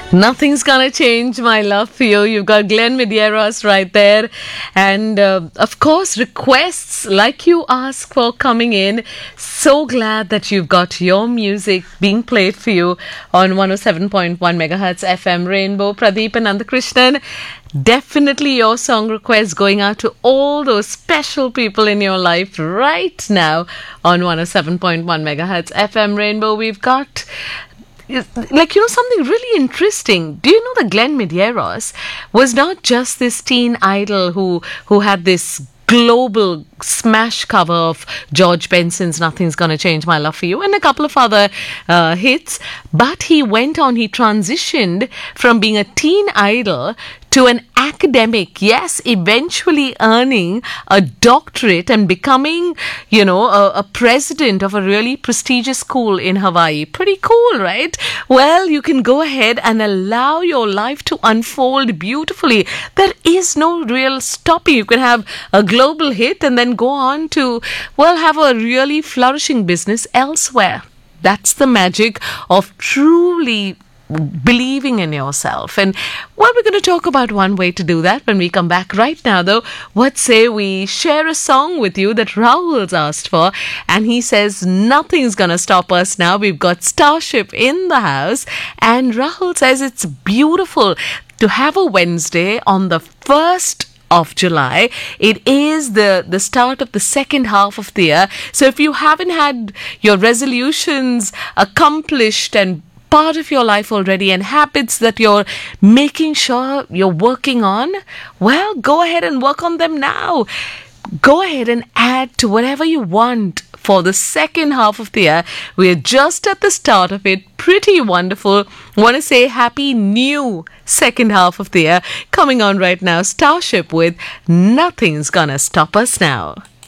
Nothing's gonna change my love for you. You've got Glenn Medeiros right there. And of course, requests like you ask for coming in. So glad that you've got your music being played for you on 107.1 megahertz FM Rainbow. Pradeep and Nandakrishnan. Definitely your song requests going out to all those special people in your life right now on 107.1 megahertz FM Rainbow. We've got something really interesting. Do you know that Glenn Medeiros was not just this teen idol who had this global smash cover of George Benson's Nothing's Gonna Change My Love for You and a couple of other hits, but he transitioned from being a teen idol to an academic, yes, eventually earning a doctorate and becoming, a president of a really prestigious school in Hawaii. Pretty cool, right? Well, you can go ahead and allow your life to unfold beautifully. There is no real stopping. You can have a global hit and then go on to, have a really flourishing business elsewhere. That's the magic of truly believing in yourself. And we're going to talk about one way to do that when we come back. Right now though, what say we share a song with you that Rahul's asked for, and he says nothing's gonna stop us now. We've got Starship in the house, and Rahul says it's beautiful to have a Wednesday on the 1st of July. It is the start of the second half of the year. So if you haven't had your resolutions accomplished and part of your life already and habits that you're making sure you're working on, well, go ahead and work on them now. Go ahead and add to whatever you want for the second half of the year. We're just at the start of it. Pretty wonderful. Want to say happy new second half of the year. Coming on right now, Starship with Nothing's Gonna Stop Us Now.